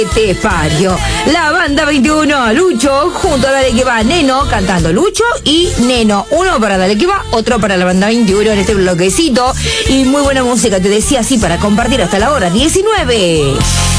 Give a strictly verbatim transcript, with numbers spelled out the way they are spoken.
Te parió. La banda veintiuno, Lucho, junto a Dale que va, Neno, cantando Lucho y Neno. Uno para Dale que va, otro para la banda veintiuno en este bloquecito. Y muy buena música, te decía así, para compartir hasta la hora diecinueve.